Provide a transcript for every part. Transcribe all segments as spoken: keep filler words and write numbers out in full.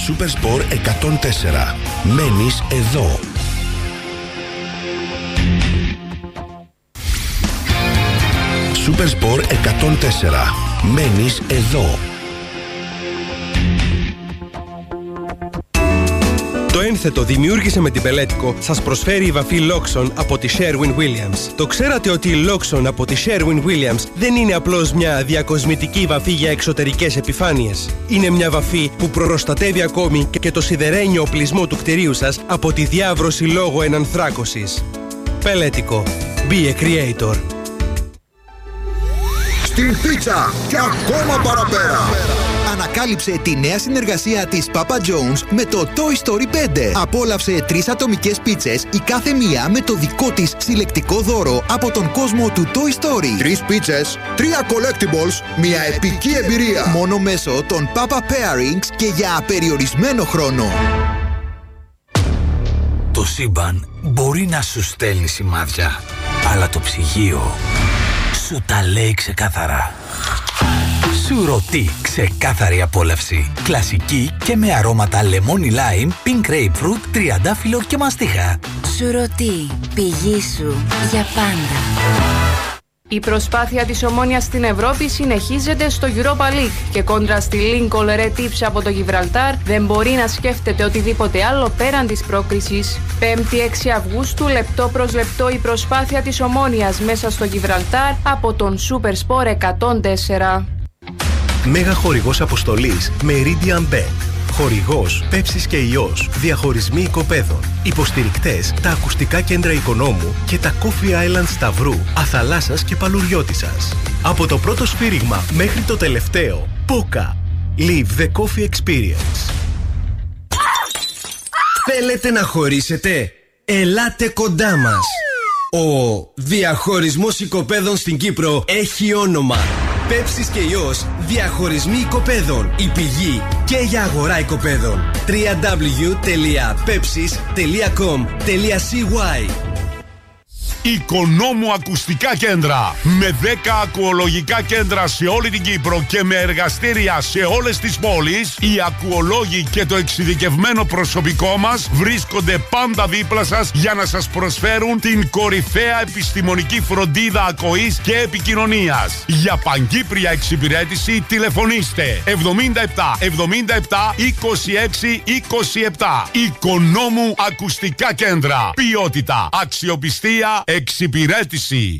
Supersport εκατόν τέσσερα. Μένεις εδώ. Supersport εκατόν τέσσερα. Μένεις εδώ. Το ένθετο δημιούργησε με την Πελέτικο σας προσφέρει η βαφή Loxon από τη Sherwin-Williams. Το ξέρατε ότι η Loxon από τη Sherwin-Williams δεν είναι απλώς μια διακοσμητική βαφή για εξωτερικές επιφάνειες. Είναι μια βαφή που προστατεύει ακόμη και το σιδερένιο οπλισμό του κτηρίου σας από τη διάβρωση λόγω ενανθράκωσης. Πελέτικο. Be a creator. Στην πίτσα και ακόμα παραπέρα. Ανακάλυψε τη νέα συνεργασία της Papa John's με το Toy Story πέντε. Απόλαυσε τρεις ατομικές πίτσες, η κάθε μία με το δικό της συλλεκτικό δώρο από τον κόσμο του Toy Story. Τρεις πίτσες, τρία collectibles, μια επική εμπειρία. Μόνο μέσω των Papa Pairings και για περιορισμένο χρόνο. Το σύμπαν μπορεί να σου στέλνει σημάδια, αλλά το ψυγείο σου τα λέει ξεκάθαρα. Σουρωτή, ξεκάθαρη απόλαυση. Κλασική και με αρώματα λεμόνι lime, pink grapefruit, τριαντάφυλλο και μαστίχα. Σουρωτή, πηγή σου για πάντα. Η προσπάθεια της Ομόνοιας στην Ευρώπη συνεχίζεται στο Europa League και κόντρα στη Lincoln Red Tips από το Γιβραλτάρ δεν μπορεί να σκέφτεται οτιδήποτε άλλο πέραν της πρόκρισης. Πέμπτη έξι Αυγούστου, λεπτό προς λεπτό η προσπάθεια της Ομόνοιας μέσα στο Γιβραλτάρ από τον Supersport εκατόν τέσσερα. Μέγα χορηγός αποστολής Meridian Bet. Χορηγός Πέψης και Ιός. Διαχωρισμοί οικοπαίδων. Υποστηρικτές τα ακουστικά κέντρα Οικονόμου και τα Coffee Island Σταυρού, Αθαλάσσας και Παλουριώτισσας. Από το πρώτο σφύριγμα μέχρι το τελευταίο. Πόκα. Live the coffee experience. Θέλετε να χωρίσετε? Ελάτε κοντά μας. Ο διαχωρισμός οικοπαίδων στην Κύπρο έχει όνομα. Πέψης και Ιός, διαχωρισμοί οικοπαίδων. Η πηγή και για αγορά οικοπαίδων. double-u double-u double-u τελεία pepsis τελεία com τελεία c y. Οικονόμου Ακουστικά Κέντρα. Με δέκα ακουολογικά κέντρα σε όλη την Κύπρο και με εργαστήρια σε όλες τις πόλεις, οι ακουολόγοι και το εξειδικευμένο προσωπικό μας βρίσκονται πάντα δίπλα σας για να σας προσφέρουν την κορυφαία επιστημονική φροντίδα ακοής και επικοινωνίας. Για παγκύπρια εξυπηρέτηση τηλεφωνήστε εβδομήντα επτά εβδομήντα επτά είκοσι έξι είκοσι επτά. Οικονόμου Ακουστικά Κέντρα. Ποιότητα, αξιοπιστία, εξυπηρέτηση.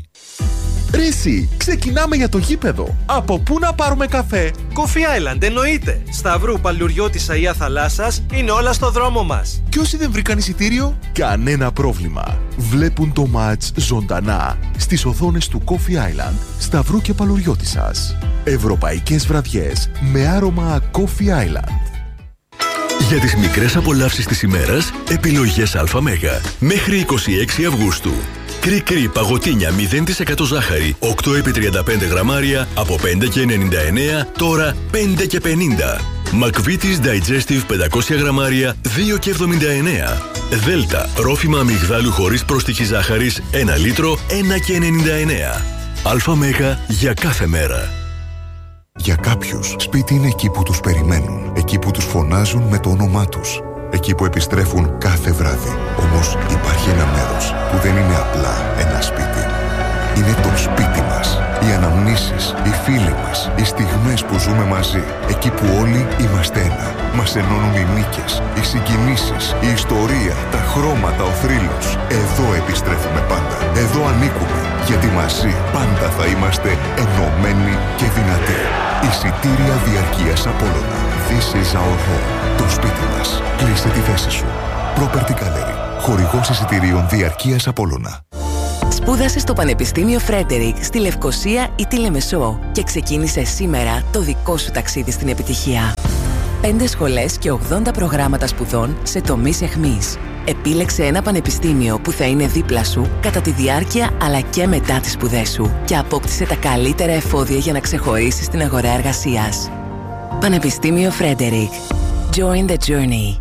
Ρίση, ξεκινάμε για το γήπεδο. Από πού να πάρουμε καφέ? Coffee Island, εννοείται. Σταυρού, Παλουριώτισσα ή Αθαλάσσας είναι όλα στο δρόμο μας. Και όσοι δεν βρήκαν εισιτήριο, κανένα πρόβλημα. Βλέπουν το μάτς ζωντανά στις οθόνες του Coffee Island, Σταυρού και Παλουριώτισσας. Ευρωπαϊκές βραδιές με άρωμα Coffee Island. Για τις μικρές απολαύσεις της ημέρας, επιλογές ΑΜ. Μέχρι είκοσι έξι Αυγούστου. Κρι-κρι παγωτίνια μηδέν τοις εκατό ζάχαρη, οκτώ επί τριάντα πέντε γραμμάρια, από πέντε και ενενήντα εννέα, τώρα πέντε και πενήντα. Μακβίτης Digestive πεντακόσια γραμμάρια, δύο και εβδομήντα εννέα. Δέλτα, ρόφημα αμυγδάλου χωρίς πρόστιχη ζάχαρης, ένα λίτρο, ένα και ενενήντα εννέα. ΑΜ για κάθε μέρα. Για κάποιους, σπίτι είναι εκεί που τους περιμένουν, εκεί που τους φωνάζουν με το όνομά τους, εκεί που επιστρέφουν κάθε βράδυ. Όμως υπάρχει ένα μέρος που δεν είναι απλά ένα σπίτι. Είναι το σπίτι μας. Οι αναμνήσεις, οι φίλοι μας, οι στιγμές που ζούμε μαζί. Εκεί που όλοι είμαστε ένα. Μας ενώνουν οι νίκες, οι συγκινήσεις, η ιστορία, τα χρώματα, ο θρύλος. Εδώ επιστρέφουμε πάντα. Εδώ ανήκουμε. Γιατί μαζί πάντα θα είμαστε ενωμένοι και δυνατοί. Εισιτήρια διαρκείας Απόλλωνα. This is our home. Το σπίτι μας. Κλείσε τη θέση σου. Property Gallery. Χορηγός εισιτηρίων διαρκείας Απόλλωνα. Σπούδασε στο Πανεπιστήμιο Φρέντερικ στη Λευκοσία ή τη Λεμεσό και ξεκίνησε σήμερα το δικό σου ταξίδι στην επιτυχία. Πέντε σχολές και ογδόντα προγράμματα σπουδών σε τομείς εχμής. Επίλεξε ένα πανεπιστήμιο που θα είναι δίπλα σου κατά τη διάρκεια αλλά και μετά τις σπουδές σου και απόκτησε τα καλύτερα εφόδια για να ξεχωρίσεις στην αγορά εργασίας. Πανεπιστήμιο Φρέντερικ. Join the journey.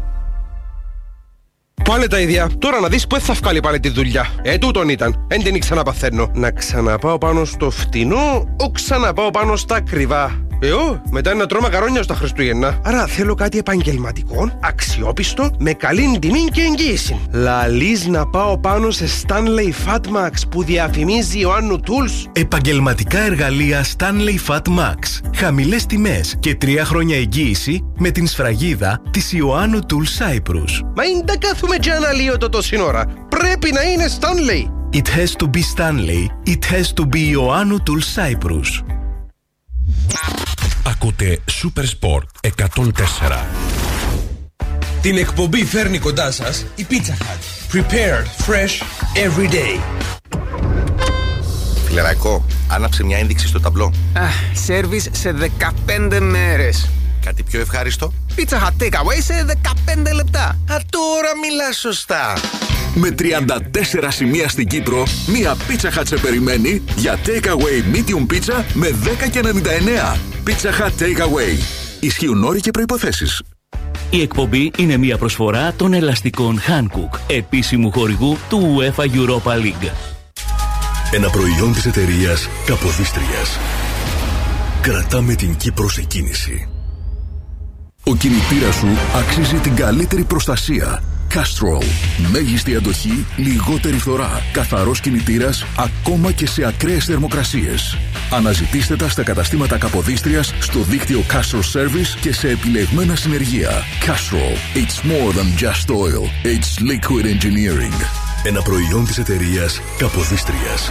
Πάλι τα ίδια. Τώρα να δεις πού θα βγάλει πάλι τη δουλειά. Ε, τούτον ήταν. Εν την ξαναπαθαίνω. Να ξαναπάω πάνω στο φτηνό, ο ξαναπάω πάνω στα ακριβά. Εγώ, μετά είναι να τρώω μακαρόνια στα Χριστούγεννα. Άρα θέλω κάτι επαγγελματικό, αξιόπιστο, με καλή τιμή και εγγύηση. Λαλείς να πάω πάνω σε Stanley Fatmax που διαφημίζει Ιωάννου Tools. Επαγγελματικά εργαλεία Stanley Fatmax. Χαμηλές τιμές και τρία χρόνια εγγύηση με την σφραγίδα της Ιωάννου Tools Cyprus. Μα είναι τα κάθουμε και αναλύω το σύνορα. Πρέπει να είναι Stanley. It has to be Stanley. It has to be Ιωάννου Tools Cyprus. Ακούτε Super Sport εκατόν τέσσερα. Την εκπομπή φέρνει κοντά σας η Pizza Hut. Prepared fresh every day. Φιλεραϊκό, άναψε μια ένδειξη στο ταμπλό. Σέρβις σε δεκαπέντε μέρες. Κάτι πιο ευχάριστο. Pizza Hut takeaway σε δεκαπέντε λεπτά. Α, τώρα μιλάς σωστά. Με τριάντα τέσσερα σημεία στην Κύπρο, μία Pizza Hut σε περιμένει για takeaway medium pizza με δέκα και ενενήντα εννέα. Pizza Hut takeaway. Ισχύουν όροι και προϋποθέσεις. Η εκπομπή είναι μια προσφορά των ελαστικών Hankook, επίσημου χορηγού του UEFA Europa League. Ένα προϊόν της εταιρείας Καποδίστριας. Κρατάμε την Κύπρο σε κίνηση. Ο κινητήρας σου αξίζει την καλύτερη προστασία. Castrol. Μέγιστη αντοχή, λιγότερη φθορά. Καθαρός κινητήρας ακόμα και σε ακραίες θερμοκρασίες. Αναζητήστε τα στα καταστήματα Καποδίστριας, στο δίκτυο Castrol Service και σε επιλεγμένα συνεργεία. Castrol. It's more than just oil. It's liquid engineering. Ένα προϊόν της εταιρείας Καποδίστριας.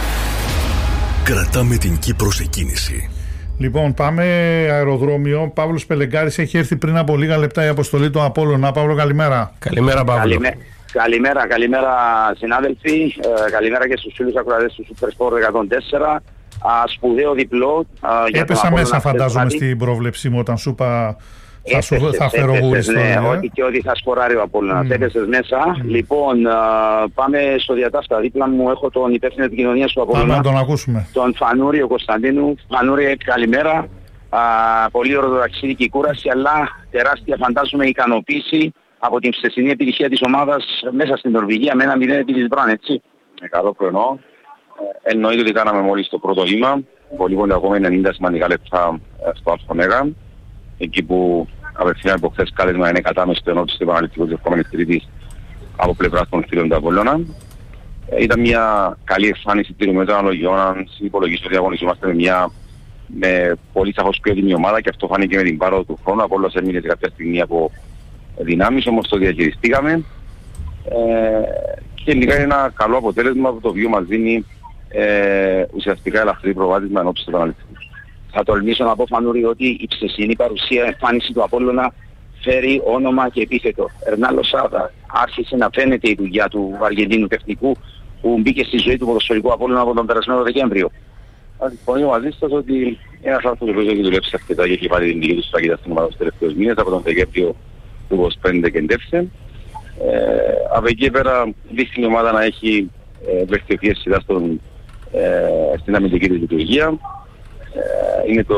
Κρατάμε την Κύπρο σε κίνηση. Λοιπόν, πάμε αεροδρόμιο. Παύλος Πελεγκάρης, έχει έρθει πριν από λίγα λεπτά η αποστολή του Απόλλωνα. Παύλο, καλημέρα. Καλημέρα, Παύλο. Καλημέ... Καλημέρα, καλημέρα συνάδελφοι. Ε, καλημέρα και στους φίλους ακροατές του Super Sport εκατόν τέσσερα. Α, σπουδαίο διπλό. Α, για Έπεσα μέσα, φαντάζομαι, στην πρόβλεψή μου όταν σου είπα. Θα, σου, έπεσες, θα φερογούρισε. Ναι, ε. ότι και ότι θα σκοράρει ο Απόλλωνας. Mm. Έπεσες μέσα. Mm. Λοιπόν, α, πάμε στο διατάφτα. Δίπλα μου έχω τον υπεύθυνο επικοινωνίας του Απόλλωνα. Πάμε να τον ακούσουμε. Τον Φανούριο Κωνσταντίνου. Φανούρη, καλημέρα. Α, πολύ ωραίο το ταξίδι και η κούραση, αλλά τεράστια φαντάζομαι ικανοποίηση από την ψεσινή επιτυχία της ομάδας μέσα στην Νορβηγία με ένα μηδέν επί της Μπραν, έτσι. Ε, καλό πρωινό. Ε, εννοείται ότι κάναμε μόλις το πρώτο βήμα. Υπολείπονται ακόμα ενενήντα σημαντικά λεπτά στο Αλφα εκεί που απευθύναμε από χθες κάλεσμα είναι κατάμεση του ενότης του επαναληπτικού της επόμενης Τρίτης από πλευράς των φίλων του Απόλλωνα. Ε, ήταν μια καλή εμφάνιση τηρουμένων των αναλογιών, αν υπολογίσω ότι αγωνιζόμαστε με μια με πολύ σαφώς πιο έτοιμη ομάδα και αυτό φάνηκε με την πάροδο του χρόνου. Ο Απόλλωνας έμεινε σε κάποια στιγμή από δυνάμεις, όμως το διαχειριστήκαμε. Ε, και γενικά είναι ένα καλό αποτέλεσμα που το οποίο μας δίνει ε, ουσιαστικά ελαφρύ προβάδισμα ενόψει του επαναληπτικού. Θα τολμήσω να πω, Φανούρη, ότι η ψεσινή παρουσία εμφάνιση του Απόλλωνα φέρει όνομα και επίθετο. Ερνάν Λοσάδα. Άρχισε να φαίνεται η δουλειά του Αργεντίνου τεχνικού που μπήκε στη ζωή του ποδοσφαιρικού Απόλλωνα από τον περασμένο Δεκέμβριο. Συμφωνώ μαζί σας ότι ένας άνθρωπος που έχει δουλέψει αρκετά και έχει βάλει την δική του σφραγίδα στην ομάδα τους τελευταίους μήνες από τον Δεκέμβριο του είκοσι πέντε και εντεύσε. Ε, από εκεί πέρα δείχνει η ομάδα να έχει ε, βελτιωθεί σειρά ε, στην αμυντική της λειτουργία. Είναι το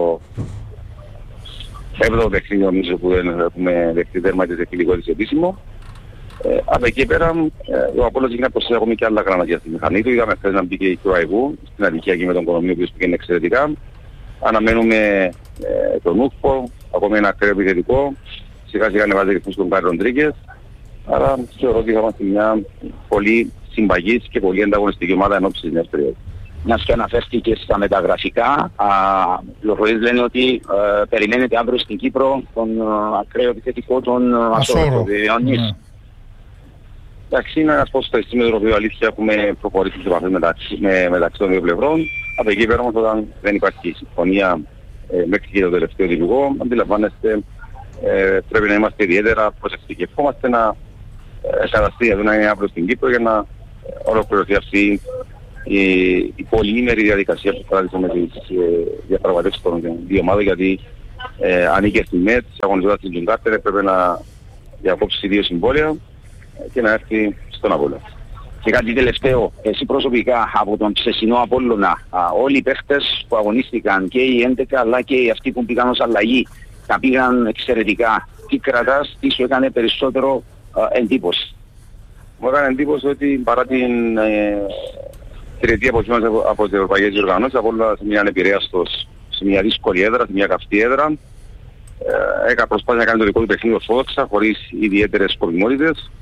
έβδομο παιχνίδι νομίζω που δεν έχουμε δεχτεί τέρμα της εκκλητικότητας επίσημο. Ε, από εκεί πέρα ε, ο Απόλλωνας έχει να προσθέσει ακόμη και άλλα γραμματεία στη μηχανή του. Είδαμε χθες να μπήκε η Κροαϊβού στην αδικία εκεί με τον Κονομίο που πήγαινε εξαιρετικά. Αναμένουμε ε, τον Ούκπο, ακόμη ένα ακραίο επιθετικό. Σιγά σιγά ανεβάζει ρυθμούς τον Κάρι Ροντρίγκες. Άρα θεωρώ ότι θα είμαστε μια πολύ συμπαγής και πολύ ανταγωνιστική ομάδα ενόψεις της νέας περίοδου. Μιας και αναφέρθηκε στα μεταγραφικά, πληροφορίες λένε ότι ε, περιμένετε αύριο στην Κύπρο τον ε, ακραίο επιθετικό τον Ασόρο. Ναι. Εντάξει, είναι ένας ποσοσταριστής με τον οποίο αλήθεια έχουμε προχωρήσει τις επαφές μεταξύ, με, μεταξύ των δύο πλευρών. Από εκεί πέρα όμως όταν δεν υπάρχει συμφωνία ε, μέχρι και το τελευταίο διπλωγό, αντιλαμβάνεστε ε, πρέπει να είμαστε ιδιαίτερα προσεκτικοί. Ευχόμαστε να ε, καταστεί να είναι αύριο στην Κύπρο για να ε, ολοκληρωθεί αυτή η, η πολυήμερη διαδικασία που κράτησε με τις ε, διαπραγματεύσεις των δύο ομάδων, γιατί ε, ανήκε στη ΜΕΤ, αγωνιζόντας την Τζουγκάρτερ, έπρεπε να διακόψει δύο συμβόλαια και να έρθει στον Απόλλωνα. Και κάτι τελευταίο, εσύ προσωπικά από τον ψεσινό Απόλλωνα, α, όλοι οι παίχτες που αγωνίστηκαν και οι έντεκα αλλά και αυτοί που πήγαν ως αλλαγή, τα πήγαν εξαιρετικά. Τι κρατάς, τι σου έκανε περισσότερο α, εντύπωση? Μου έκανε εντύπωση ότι παρά την ε, τριετή εποχή μας από τις ευρωπαϊκές οργανώσεις, Απόλλωνας μείναν επηρέαστος σε μια δύσκολη έδρα, σε μια καυτή έδρα. Ε, έκανε προσπάθεια να κάνει το δικό του παιχνίδι ορθόδοξα, χωρίς ιδιαίτερες προτιμότητες.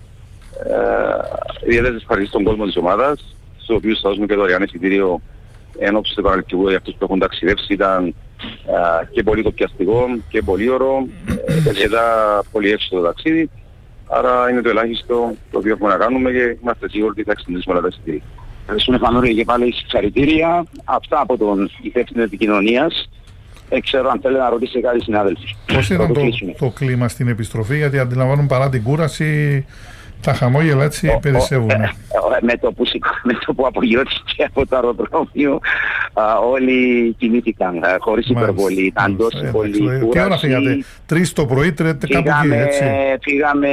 Ε, ιδιαίτερες ευχαριστήσεις στον κόσμο της ομάδας, στους οποίους θα δώσουμε και δωρεάν εισιτήριο ενόψει του επαναληπτικού για αυτούς που έχουν ταξιδεύσει. Ήταν ε, και πολύ τοπιαστικό και πολύ ωραίο, ε, αρκετά πολύ εύστοχο το ταξίδι. Άρα είναι το ελάχιστο το οποίο έχουμε να κάνουμε και είμαστε σίγουροι ότι θα εξυπηρετήσουμε όλα τα εισιτήρια. Ευχαριστούμε Φανώρη και πάλι συγχαρητήρια. Αυτά από τον υπεύθυνο επικοινωνίας. Δεν ξέρω αν θέλει να ρωτήσει κάτι συνάδελφοι. Πώς ήταν το, το κλίμα στην επιστροφή, γιατί αντιλαμβάνουν παρά την κούραση, τα χαμόγελα έτσι ο, περισσεύουν. Ο, ε, ε, με, το που, με το που απογειώθηκε από το αεροδρόμιο, α, όλοι κινήθηκαν χωρίς υπερβολή. Ήταν τόσο πολύ κούραση. Τι ώρα φύγατε, τρεις το πρωί, τρέτε κάπου εκεί, έτσι. Φύγαμε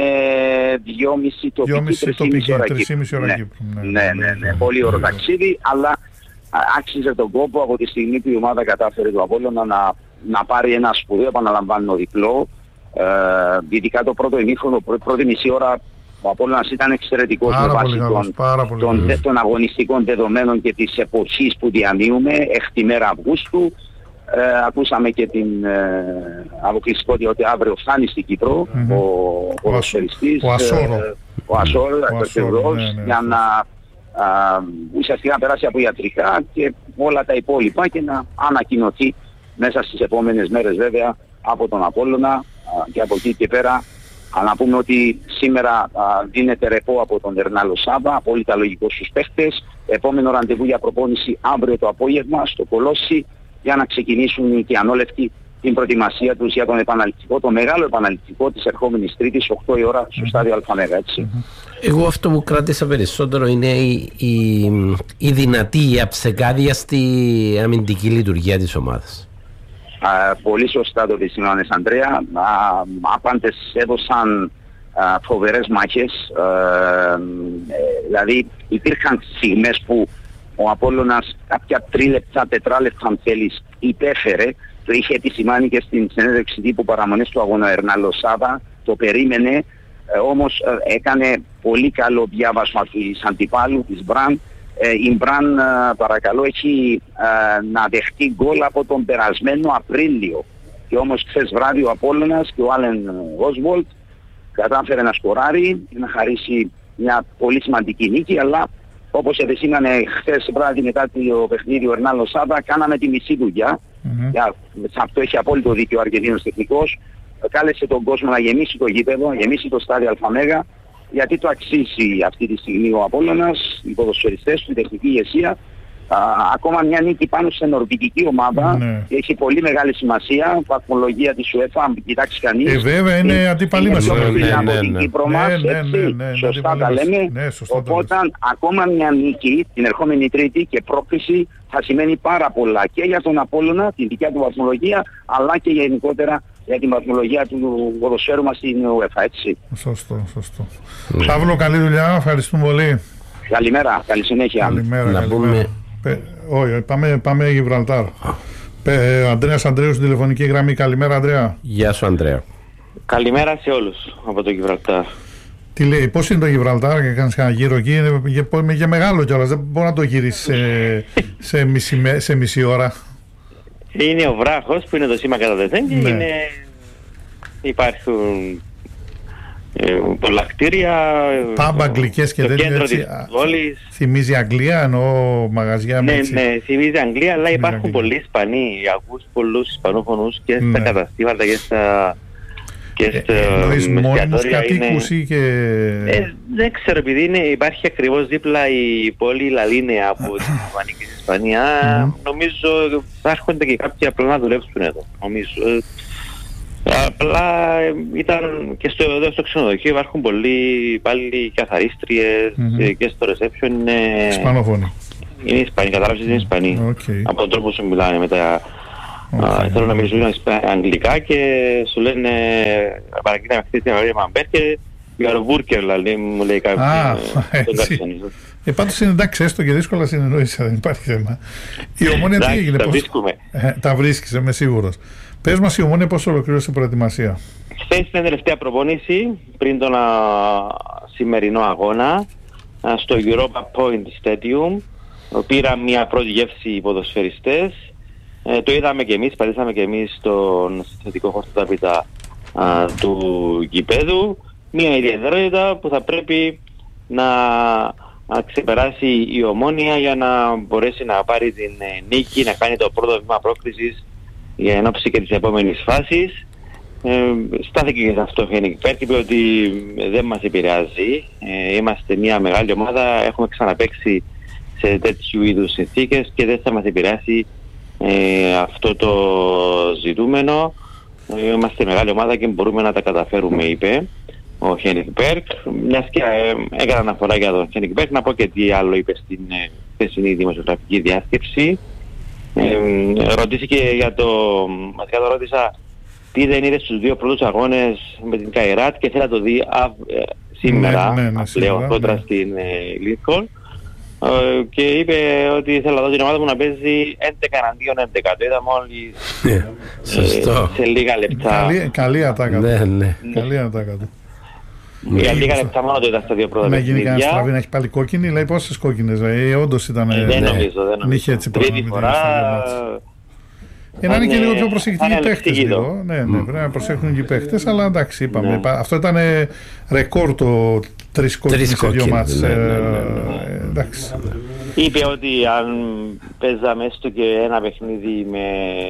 δυόμιση τοπική, τρεις και μισή ώρα Κύπρου. Ναι, ναι, ναι, πολύ ωραίο ταξίδι, αλλά άξιζε τον κόπο από τη στιγμή που η ομάδα κατάφερε το Απόλλωνα να, να πάρει ένα σπουδαίο, επαναλαμβάνω, διπλό. Ε, ειδικά το πρώτο ημίχρονο, πρώτη μισή ώρα ο Απόλλωνας ήταν εξαιρετικός με βάση των, των, των αγωνιστικών δεδομένων και της εποχής που διανύουμε, έκτη μέρα Αυγούστου. Ε, ακούσαμε και την ε, αποκλειστικότητα ότι αύριο φτάνει στην Κύπρο mm-hmm. ο ποδοσφαιριστής, ο Ασόρο, ε, ο Ασόρο, ο ναι, ναι, για να α, ουσιαστικά να περάσει από ιατρικά και όλα τα υπόλοιπα και να ανακοινωθεί μέσα στις επόμενες μέρες βέβαια από τον Απόλλωνα α, και από εκεί και πέρα. Α, να πούμε ότι σήμερα α, δίνεται ρεπό από τον Ερνάλο Σάβα, απόλυτα λογικό στους παίχτες. Επόμενο ραντεβού για προπόνηση αύριο το απόγευμα στο Κολόσι για να ξεκινήσουν και ανόλευτοι την προετοιμασία τους για τον επαναληπτικό, το μεγάλο επαναληπτικό της ερχόμενης Τρίτης, οκτώ η ώρα στο στάδιο Αλφαμέγα, έτσι. Εγώ αυτό που κράτησα περισσότερο είναι η, η, η δυνατή, η αψεκάδιαστη αμυντική λειτουργία της ομάδας. Α, πολύ σωστά το επισημάνες, Ανδρέα. Άπαντες έδωσαν α, φοβερές μάχες. Α, ε, δηλαδή υπήρχαν στιγμές που ο Απόλλωνας κάποια τρίλεπτα, τετράλεπτα αν θέλεις υπέφερε. Το είχε επισημάνει και στην συνέντευξη τύπου παραμονές του αγώνα Ερνάλο Σάβα. Το περίμενε, ε, όμως ε, έκανε πολύ καλό διάβασμα της αντιπάλου, της Μπραν. Ε, η Μπραν, ε, παρακαλώ, έχει ε, να δεχτεί γκολ από τον περασμένο Απρίλιο. Και όμως χθες βράδυ ο Απόλλωνας και ο Άλεν Όσβολτ κατάφερε να σκοράρει και να χαρίσει μια πολύ σημαντική νίκη, αλλά όπως επεσήμανε χθες βράδυ μετά το παιχνίδι ο Ερνάλο Σάβα, κάναμε τη μισή δουλειά. Mm-hmm. Για, σε αυτό έχει απόλυτο δίκιο ο Αργεντίνος τεχνικός. Κάλεσε τον κόσμο να γεμίσει το γήπεδο, να γεμίσει το στάδιο Αλφαμέγα, γιατί το αξίζει αυτή τη στιγμή ο Απόλλωνας, οι ποδοσφαιριστές του, η τεχνική ηγεσία. Α, ακόμα μια νίκη πάνω σε νορβηγική ομάδα ναι. και έχει πολύ μεγάλη σημασία. Βαθμολογία της UEFA, αν κοιτάξει κανείς. Ε, βέβαια είναι ε, αντίπαλοι μας. Είναι ναι, από ναι, την ναι. Κύπρο μας, ναι, ναι, ναι, ναι, ναι, σωστά τα λέμε. Ναι, οπότε ακόμα μια νίκη την ερχόμενη Τρίτη και πρόκληση θα σημαίνει πάρα πολλά και για τον Απόλλωνα, την δικιά του βαθμολογία, αλλά και γενικότερα για την βαθμολογία του ποδοσφαίρου μας στην UEFA, έτσι. Σωστό, σωστό. Mm. Παύλο, καλή δουλειά, ευχαριστούμε πολύ. Καλημέρα, καλή συνέχεια. Καλημέρα, να καλημέρα. Πούμε... Πε... Όχι, πάμε, πάμε Γιβραλτάρ. Ε, Ανδρέας Ανδρέου στην τηλεφωνική γραμμή. Καλημέρα, Ανδρέα. Γεια σου, Ανδρέα. Καλημέρα σε όλους από το Γιβραλτάρ. Τι λέει, πώς είναι το Γιβραλτάρ και κάνεις ένα γύρο εκεί, είναι για, για μεγάλο κιόλας, δεν μπορεί να το γυρίσεις σε, σε, μισή, σε μισή ώρα. Είναι ο βράχος που είναι το σήμα κατά τεθέν και ναι. είναι, υπάρχουν ε, πολλά κτίρια, Πάμπα, αγγλικές και τέτοια, κέντρο της πόλης. Θυμίζει Αγγλία, εννοώ μαγαζιά ναι, έτσι. Ναι, θυμίζει Αγγλία, αλλά υπάρχουν Αγγλία. Πολλοί Ισπανοί, ακούς πολλούς Ισπανόφωνους και ναι. στα καταστήματα και στα... Ε, εννοείς μόνιμους κατοίκους ή και... Ε, δεν ξέρω, επειδή είναι, υπάρχει ακριβώς δίπλα η πόλη Λαλίνεα από την Ισπανική Ισπανία, mm. νομίζω θα έρχονται και κάποιοι απλά να δουλέψουν εδώ, νομίζω. Απλά ήταν και στο, εδώ στο ξενοδοχείο υπάρχουν πολλοί πάλι καθαρίστριες mm-hmm. και στο reception είναι... Ισπανόφωνοι. Είναι Ισπανοί, κατάλαβες είναι Ισπανοί. Okay. Από τον τρόπο που μιλάνε με τα... Okay. Θέλω να μιλήσουν αγγλικά και σου λένε παρακοίτα με χτίσει την Μαρία Μαμπέρ και Γαροβούρκερ δηλαδή μου λέει κάποιος. Α, έτσι. Ε, πάντως είναι εντάξει έστω και δύσκολα συνεννοήσεις, δεν υπάρχει θέμα. Η Ομόνια τι έγινε, τα βρίσκουμε. Ε, τα βρίσκεις, είμαι σίγουρος. Πες μας η Ομόνια πώς ολοκλήρωσε προετοιμασία. Χθες ήταν τελευταία προπόνηση πριν τον α, σημερινό αγώνα α, στο Europa Point Stadium. Πήρα μια πρώτη γεύση οι ποδοσφαιριστές. Ε, το είδαμε και εμείς, πατήσαμε και εμείς στον θετικό χορτοτάπητα του γηπέδου. Μια ιδιαιτερότητα που θα πρέπει να να ξεπεράσει η Ομόνοια για να μπορέσει να πάρει την νίκη, να κάνει το πρώτο βήμα πρόκρισης για ενόψει και της επόμενης φάσης. Ε, στάθηκε και σε αυτό ο Χένικ Πέρκ, είπε ότι δεν μας επηρεάζει. Ε, είμαστε μια μεγάλη ομάδα, έχουμε ξαναπαίξει σε τέτοιου είδους συνθήκες και δεν θα μας επηρεάσει ε, αυτό το ζητούμενο. Ε, είμαστε μεγάλη ομάδα και μπορούμε να τα καταφέρουμε, είπε ο Χένικ Πέρκ. Μιας και ε, έκανα αναφορά για τον Χένικ Πέρκ, να πω και τι άλλο είπε στην ε, χθεσινή δημοσιογραφική διάσκεψη. Ε, ρωτήθηκε για το, μαζικά το ρώτησα τι δεν είδε στους δύο πρώτους αγώνες με την Καϊράτ και θέλει να το δει α, ε, σήμερα, ναι, ναι, ναι, πλέον πρώτα ναι. στην ε, Λίθκολ. Uh, και είπε ότι θέλω να δω την ομάδα μου να παίζει έντεκα εναντίον έντεκα. Το είδα μόλις yeah, ε, σε λίγα λεπτά. Καλή, καλή ατάκα. Ναι, ναι. Καλή ατάκα του. Για λίγα λεπτά μόνο το είδα στα δύο πρώτα παιχνίδια. Να γίνει κανένα στραβή, να έχει πάλι κόκκινη, λέει πόσες κόκκινες. Ε, όντως ήταν. Ε, δεν νομίζω, δεν νομίζω. Τρίτη φορά. Ε, να είναι και λίγο πιο προσεκτικοί οι παίχτες. Ναι, ναι, πρέπει να προσέχουν και οι παίχτες, αλλά εντάξει, είπαμε. Αυτό ήταν ρεκόρ το τρεις κόκκινες σε δύο μάτς. Εντάξει. Είπε ότι αν παίζαμε έστω και ένα παιχνίδι με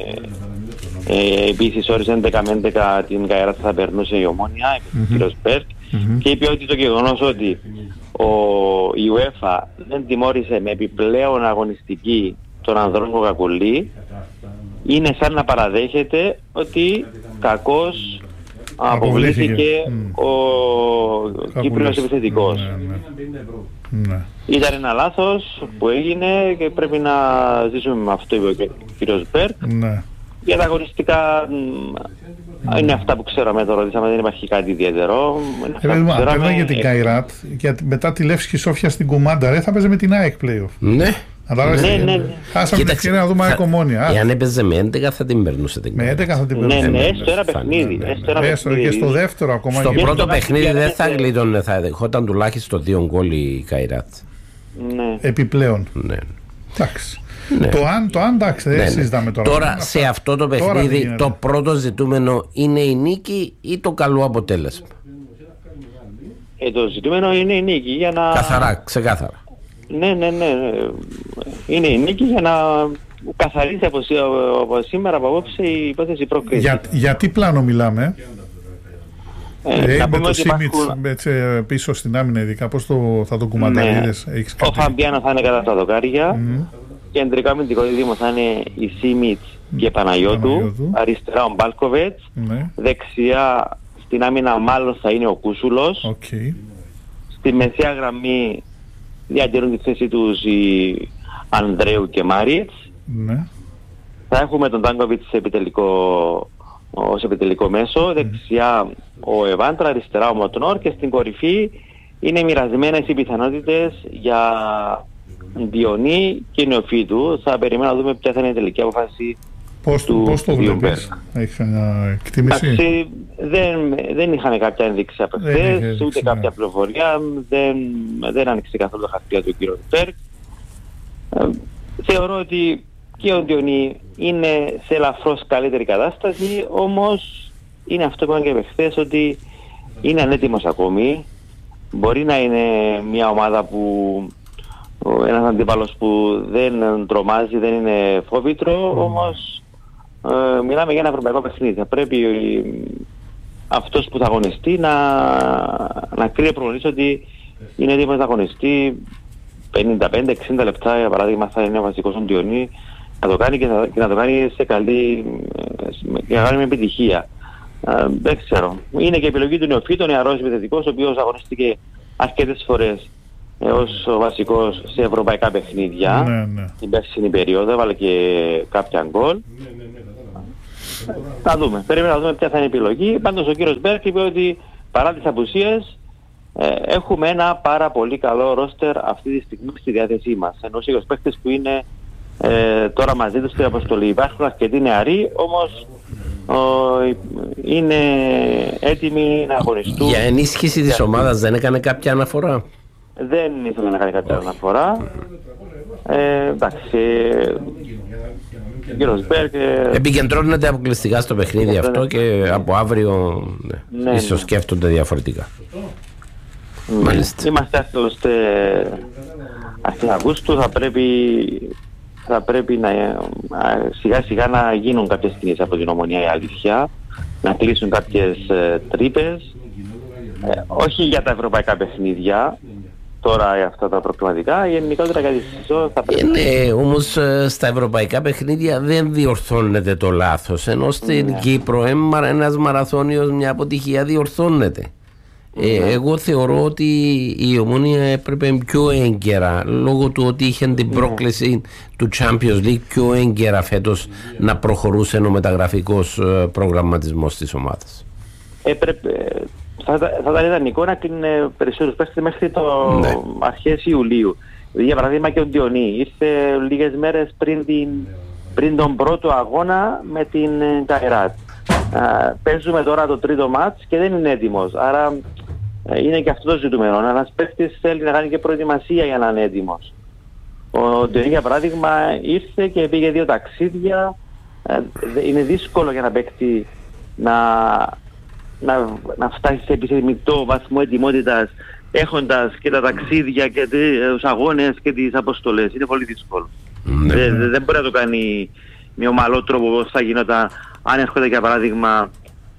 ε, επίσης όρις έντεκα με έντεκα την Καϊράτ θα περνούσε η Ομόνοια, είπε ο κ. Πέρκ, και είπε ότι το γεγονός ότι ο, η UEFA δεν τιμώρησε με επιπλέον αγωνιστική τον ανδρών Κοκακολί είναι σαν να παραδέχεται ότι κακώς αποβλήθηκε mm. ο Κύπριος επιθετικός. Ναι, ναι. Ναι. Ήταν ένα λάθος που έγινε και πρέπει να ζήσουμε με αυτό, είπε ο κ. Μπέρκ. Ναι. Για τα αγωνιστικά είναι αυτά που ξέραμε, το ρωτήσαμε, δεν υπάρχει κάτι ιδιαίτερο. Παίρνω για την Καϊράτ, μετά τη Λεύσκη Σόφια στην Κουμάντα, ρε, θα παίζει με την ΑΕΚ playoff. Ναι. Ναι, ναι. Χάσαμε την ευκαιρία να δούμε ΑΕΚ Ομόνοια. Εάν έπαιζε με έντεκα θα την περνούσε την με έντεκα θα την περνούσε. Ναι, ναι, έστω ένα παιχνίδι. Και στο δεύτερο ακόμα. Στο πρώτο παιχνίδι δεν θα γλίτωνε, θα δεχόταν τουλάχιστον δύο γκολ η Καϊράτ. Επιπλέον. Εντάξει. Το αν, το αν, εντάξει, δεν συζητάμε τώρα. Τώρα σε αυτό το παιχνίδι το πρώτο ζητούμενο είναι η νίκη ή το καλό αποτέλεσμα? Το ζητούμενο είναι η νίκη για να... Καθαρά, ξεκάθαρα. Ναι, ναι, ναι. Είναι η νίκη για να καθαρίσει από, από σήμερα, από απόψε η υπόθεση πρόκριση. Για, για τι πλάνο μιλάμε? Ε, ε, με το Σίμιτς υπάρχουν... πίσω στην άμυνα ειδικά, πώς το, θα το κουμανταρίδες? Ναι. Ο Φαμπιάνο θα είναι κατά τα δοκάρια. Mm. Κεντρικά αμυντικό δίδυμο θα είναι η Σίμιτς mm. και Παναγιώτου. Παναγιώτου. Αριστερά ο Μπάλκοβετς. Mm. Δεξιά στην άμυνα μάλλον θα είναι ο Κούσουλος. Okay. Στη μεσαία γραμμή διατηρούν τη θέση τους οι Ανδρέου και Μάριτς. Ναι. Θα έχουμε τον Τάνκοβιτς σε επιτελικό, ως επιτελικό μέσο. Mm. Δεξιά ο Εβάντρα, αριστερά ο Μοτνόρ και στην κορυφή είναι μοιρασμένες οι πιθανότητες για Διονύ και Νεοφύτου. Θα περιμένω να δούμε ποια θα είναι η τελική απόφαση πώς, του πώς το βλέπεις? Έχεις μια εκτίμηση? Εντάξει, δεν, δεν είχαν κάποια ένδειξη από χθες, ούτε ναι. κάποια πληροφορία, δεν, δεν άνοιξε καθόλου τα χαρτιά του κ. Πέρκ. Ε, θεωρώ ότι και ο Διονύ είναι σε ελαφρώς καλύτερη κατάσταση, όμως είναι αυτό που είπαν και χθες, ότι είναι ανέτοιμος ακόμη. Μπορεί να είναι μια ομάδα που ένας αντίπαλος που δεν τρομάζει, δεν είναι φόβητρο, mm. όμως ε, μιλάμε για ένα ευρωπαϊκό παιχνίδι. Θα πρέπει ε, αυτός που θα αγωνιστεί να, να κρύβει προγνωρίς ότι είναι έτοιμος να αγωνιστεί πενήντα πέντε εξήντα λεπτά, για παράδειγμα θα είναι ο βασικός ο Διονύ, να το κάνει και, θα, και να το κάνει σε καλή, και να κάνει με επιτυχία. Ε, δεν ξέρω. Είναι και επιλογή του Νεοφύτου, ο νεαρός επιθετικός, ο οποίος αγωνιστήκε αρκετές φορές ως ο βασικός σε ευρωπαϊκά παιχνίδια. Ναι, ναι. Την περσινή περίοδο έβαλε και κάποια γκολ. Θα δούμε. Πρέπει να δούμε ποια θα είναι η επιλογή. Πάντως ο κύριος Μπέρκ είπε ότι παρά τις απουσίες ε, έχουμε ένα πάρα πολύ καλό ρόστερ αυτή τη στιγμή στη διάθεσή μας. Ενώ οι παίκτες που είναι ε, τώρα μαζί τους στην αποστολή υπάρχουν αρκετοί νεαροί, όμως ο, είναι έτοιμοι να αγωνιστούν. Για ενίσχυση της ομάδας δεν έκανε κάποια αναφορά? Δεν ήθελα να κάνει κάποια αναφορά. Ε, εντάξει, κύριος Μπέρκ. Επικεντρώνεται αποκλειστικά στο παιχνίδι αυτό και από αύριο ναι, ίσως ναι. σκέφτονται διαφορετικά. Ναι. Μάλιστα. Είμαστε άλλωστε αρχές Αυγούστου, θα πρέπει, θα πρέπει να, σιγά σιγά να γίνουν κάποιες κινήσεις από την Ομονία, η αλήθεια, να κλείσουν κάποιες ε, τρύπες, ε, όχι για τα ευρωπαϊκά παιχνίδια, τώρα αυτά τα προκληματικά, γενικότερα για τη σεζόν θα πρέπει... Ναι, όμως στα ευρωπαϊκά παιχνίδια δεν διορθώνεται το λάθος, ενώ στην ναι. Κύπρο ένας μαραθώνιος, μια αποτυχία διορθώνεται. Ε, εγώ θεωρώ ότι η Ομόνια έπρεπε πιο έγκαιρα, λόγω του ότι είχε την πρόκληση του Champions League, πιο έγκαιρα φέτος να προχωρούσε ο μεταγραφικός προγραμματισμός της ομάδας. Έπρεπε, θα, θα ήταν ιδανικό να κλείνει περισσότερους παίκτες μέχρι το ναι. αρχές Ιουλίου. Για παράδειγμα και ο Διονύ ήρθε λίγες μέρες πριν, την, πριν τον πρώτο αγώνα με την Καϊράτ. Uh, παίζουμε τώρα το τρίτο μάτς και δεν είναι έτοιμος, άρα uh, είναι και αυτό το ζητούμενο. Ένας παίκτης θέλει να κάνει και προετοιμασία για να είναι έτοιμος. Ο Ντενί για παράδειγμα ήρθε και πήγε δύο ταξίδια. Uh, είναι δύσκολο για ένα παίκτη να, να, να φτάσει σε επιθυμητό βαθμό ετοιμότητας έχοντας και τα ταξίδια και τους αγώνες και τις αποστολές. Είναι πολύ δύσκολο. Mm-hmm. Δεν, δεν μπορεί να το κάνει με ομαλό τρόπο όπως θα γινόταν αν έρχονται για παράδειγμα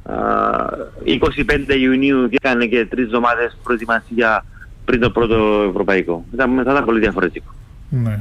είκοσι πέντε Ιουνίου και έκανε και τρεις εβδομάδες προετοιμασία πριν το πρώτο ευρωπαϊκό. Θα, θα ήταν πολύ διαφορετικό. Ναι.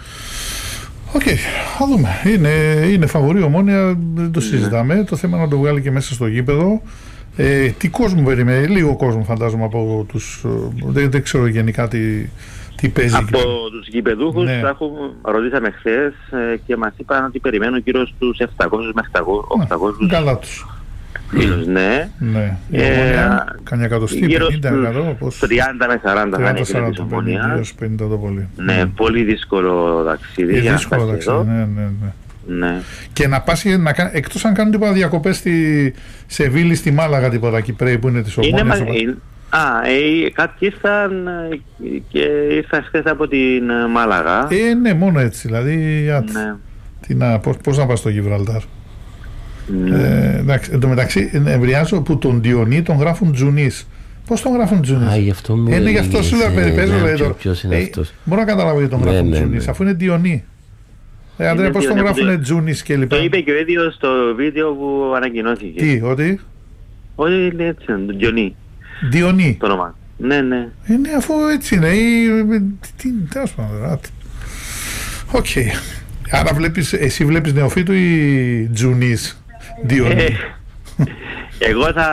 Οκ, okay, θα δούμε. Είναι, είναι φαβορή Ομόνια, δεν το συζητάμε. Ναι. Το θέμα να το βγάλει και μέσα στο γήπεδο. Ε, τι κόσμο περιμένει, λίγο κόσμο φαντάζομαι από τους... Δεν, δεν ξέρω γενικά τι... Τι παίζει από τους γηπεδούχους ναι. έχουμε, ρωτήσαμε χθες ε, και μας είπαν ότι περιμένουν γύρω στους επτακόσιους με οκτακόσιους. Καλά τους. Φίλους, ναι. ναι. Η Ομόνια, καμιά εκατοστή, πενήντα εκατό, πώς... τριάντα με σαράντα θα είναι και της Ομόνιας. πενήντα το πολύ. Ναι, mm. πολύ δύσκολο ταξίδι. Είναι δύσκολο ταξίδι, ναι, ναι, ναι. ναι. Και να πας, να, εκτός αν κάνουν τίποτα διακοπές στη Σεβίλη, στη Μάλαγα, τίποτα Κυπρέη που είναι της Ομόνιας. Είναι, Α, ε, κάποιοι ήρθαν και ήρθαν χθες από την Μάλαγα. Ε, ναι, μόνο έτσι, δηλαδή, ναι. τι να, πώς, πώς να πας στο Γιβραλτάρ. Ναι. Ε, εντάξει, εν τω μεταξύ, εμβριάζω που τον Διονύ τον γράφουν Τζουνής. Πώς τον γράφουν Τζουνής. Α, γι' αυτό μου είναι γι' αυτό σου λέω, περιπέζω, ναι, λέει, ποιο, ποιος είναι ε, αυτός. Μπορώ να καταλάβω γιατί τον ναι, γράφουν ναι, Τζουνής, ναι. αφού είναι Διονύ. Ε, Αντρέα, πώς τον γράφουν Τζουνής και λοιπά. Το είπε και ο ίδιος στο βίντεο που ανακοινώθηκε. Τι, ότι. Όχι, είναι έτσι, τον Διονύ. Διονύ. Το όνομα. Ναι, ναι. Είναι αφού έτσι είναι. Τι, τέλος πάντων. Οκ. Άρα βλέπεις, εσύ βλέπεις νεοφύτου ή Τζουνής, Διονύ. Ε, εγώ θα,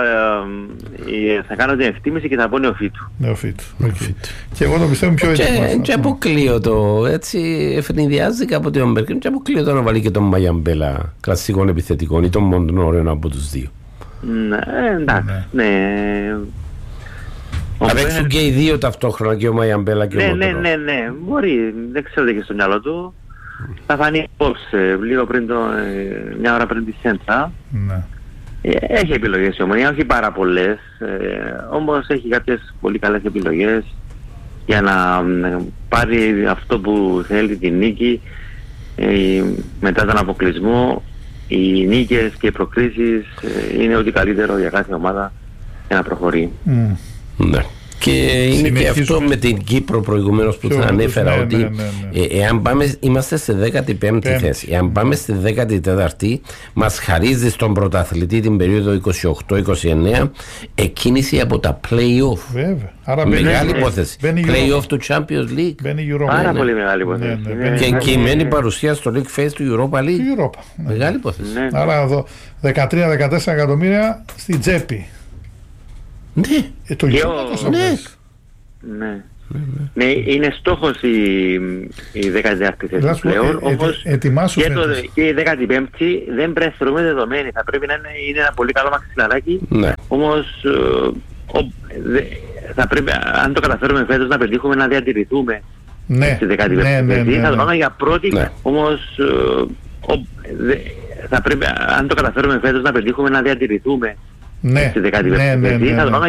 ε, θα κάνω την εκτίμηση και θα πω νεοφύτου. Νεοφύτου. Okay. Και εγώ το πιστεύω πιο έτοιμο. Και αποκλείω το, έτσι ευνηδιάζει κάποτε τον Μπέρκιν και αποκλείω το να βάλει και τον Μαγιαμπέλα κλασικών επιθετικών ή τον Μοντνόριον από τους δύο. Ναι, εντάξει, ναι. Θα παίξουν και οι δύο ταυτόχρονα, και ο Μαγιαμπέλα και ο Μοντνόριον. Ναι, ναι, ναι, μπορεί, δεν ξέρω τι έχει στο μυαλό του. Θα φανεί απόψε, λίγο πριν το, μια ώρα πριν τη Σέντρα. Ναι. Έχει επιλογές η Ομονία, όχι πάρα πολλές, ε, όμως έχει κάποιες πολύ καλές επιλογές για να πάρει αυτό που θέλει, την νίκη, ε, μετά τον αποκλεισμό. Οι νίκες και οι προκρίσεις ε, είναι ό,τι καλύτερο για κάθε ομάδα για να προχωρεί. Mm. Ναι. Και είναι και αυτό με την Κύπρο προηγουμένως που θα ανέφερα, ναι, ότι ναι, ναι, ναι. Ε, εάν πάμε, είμαστε στη δέκατη πέμπτη θέση. Εάν πάμε στη δέκατη τέταρτη, μας χαρίζει στον πρωταθλητή την περίοδο είκοσι οκτώ είκοσι εννέα εκκίνηση από τα play-off. Βέβαια. Άρα μεγάλη υπόθεση. Play-off του Champions League. Πάρα ναι, πολύ μεγάλη υπόθεση. Ναι, ναι, ναι. Και εγγυημένη παρουσία στο League Phase του Europa League. Europa, ναι. Μεγάλη υπόθεση. Ναι. Άρα εδώ δεκατρία με δεκατέσσερα εκατομμύρια στην τσέπη. Ναι. Ε, το γεγονό τόσο ναι. Ναι. Ναι, είναι στόχος η, η δέκατη τέταρτη θέση πλέον, ε, όμως ε, ε, και, το, και η δέκατη πέμπτη δεν πρέπει να θεωρούμε δεδομένη. Θα πρέπει να είναι, είναι ένα πολύ καλό μαξιλαράκι, ναι. όμως ε, ο, δε, θα πρέπει, αν το καταφέρουμε φέτος, να πετύχουμε να διατηρηθούμε ναι. στη δέκατη πέμπτη ναι, ναι, ναι, ναι. θα το πάμε για πρώτη, ναι. όμως ε, ο, δε, θα πρέπει, αν το καταφέρουμε φέτος, να πετύχουμε να διατηρηθούμε ναι. στη δέκατη πέμπτη ναι, ναι, ναι, ναι. θα το πάμε